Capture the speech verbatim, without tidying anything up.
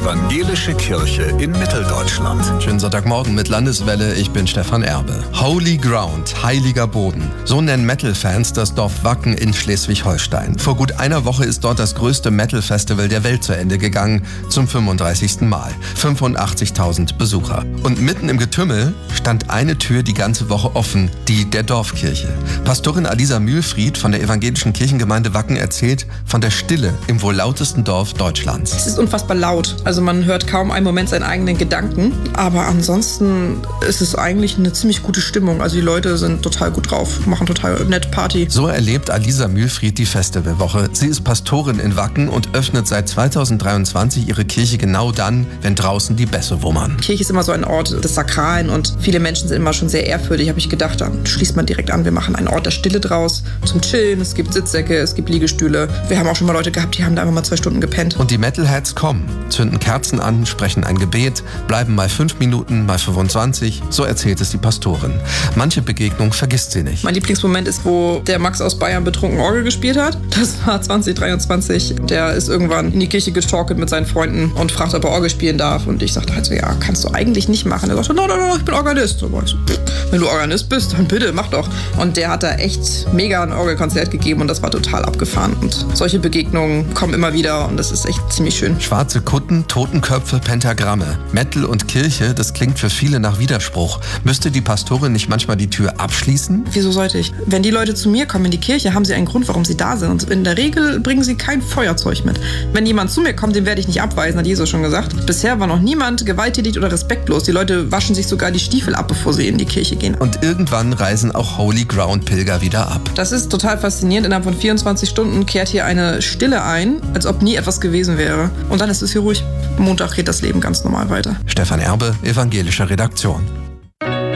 Evangelische Kirche in Mitteldeutschland. Schönen Sonntagmorgen mit Landeswelle, ich bin Stefan Erbe. Holy Ground, heiliger Boden. So nennen Metal-Fans das Dorf Wacken in Schleswig-Holstein. Vor gut einer Woche ist dort das größte Metal-Festival der Welt zu Ende gegangen, zum fünfunddreißigsten Mal. fünfundachtzigtausend Besucher. Und mitten im Getümmel stand eine Tür die ganze Woche offen, die der Dorfkirche. Pastorin Alisa Mühlfried von der evangelischen Kirchengemeinde Wacken erzählt von der Stille im wohl lautesten Dorf Deutschlands. Es ist unfassbar laut. Also man hört kaum einen Moment seinen eigenen Gedanken. Aber ansonsten ist es eigentlich eine ziemlich gute Stimmung. Also die Leute sind total gut drauf, machen total nett Party. So erlebt Alisa Mühlfried die Festivalwoche. Sie ist Pastorin in Wacken und öffnet seit zweitausenddreiundzwanzig ihre Kirche genau dann, wenn draußen die Bässe wummern. Kirche ist immer so ein Ort des Sakralen und viele Menschen sind immer schon sehr ehrfürchtig. Habe ich gedacht, dann schließt man direkt an. Wir machen einen Ort der Stille draus zum Chillen. Es gibt Sitzsäcke, es gibt Liegestühle. Wir haben auch schon mal Leute gehabt, die haben da einfach mal zwei Stunden gepennt. Und die Metalheads kommen, zünden Kerzen an, sprechen ein Gebet, bleiben mal fünf Minuten, mal fünfundzwanzig. So erzählt es die Pastorin. Manche Begegnung vergisst sie nicht. Mein Lieblingsmoment ist, wo der Max aus Bayern betrunken Orgel gespielt hat. Das war zwanzig dreiundzwanzig. Der ist irgendwann in die Kirche getorkelt mit seinen Freunden und fragt, ob er Orgel spielen darf. Und ich sagte halt so, ja, kannst du eigentlich nicht machen. Er sagte, nein, nein, nein, ich bin Organist. So, ich so, wenn du Organist bist, dann bitte, mach doch. Und der hat da echt mega ein Orgelkonzert gegeben und das war total abgefahren. Und solche Begegnungen kommen immer wieder und das ist echt ziemlich schön. Schwarze Kutten, Totenköpfe, Pentagramme. Metal und Kirche, das klingt für viele nach Widerspruch. Müsste die Pastorin nicht manchmal die Tür abschließen? Wieso sollte ich? Wenn die Leute zu mir kommen in die Kirche, haben sie einen Grund, warum sie da sind. Und in der Regel bringen sie kein Feuerzeug mit. Wenn jemand zu mir kommt, den werde ich nicht abweisen, hat Jesus schon gesagt. Bisher war noch niemand gewalttätig oder respektlos. Die Leute waschen sich sogar die Stiefel ab, bevor sie in die Kirche gehen. Und irgendwann reisen auch Holy Ground Pilger wieder ab. Das ist total faszinierend. Innerhalb von vierundzwanzig Stunden kehrt hier eine Stille ein, als ob nie etwas gewesen wäre. Und dann ist es hier ruhig. Montag geht das Leben ganz normal weiter. Stefan Erbe, evangelische Redaktion.